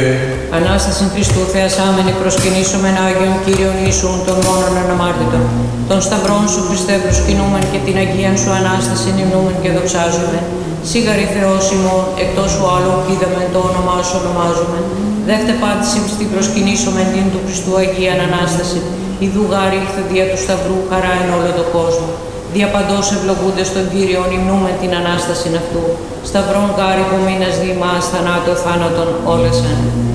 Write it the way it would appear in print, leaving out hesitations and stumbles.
Ανάσταση Χριστού θεασάμενη προσκυνήσομεν Άγιον Κύριον Ιησούν των μόνον αναμάρτητων. Των σταυρών σου Χριστέ προσκυνούμεν και την Αγίαν σου Ανάσταση υμνούμεν και δοξάζομεν. Σίγαρη Θεός ημών, εκτός σου άλλου είδαμεν το όνομά σου ονομάζομεν. Δεύτε πάτηση ψητη προσκυνήσομεν την του Χριστού Αγίαν Ανάσταση. Ιδού γάρη ήλθε δια του Σταυρού χαρά εν όλο το κόσμο. Διαπαντός ευλογούνται στον Κύριον υμνούμεν την Ανάσταση αυτού. Σταυρών γάρη υπομείνας δι' ημάς θανάτω θάνατον όλεσεν.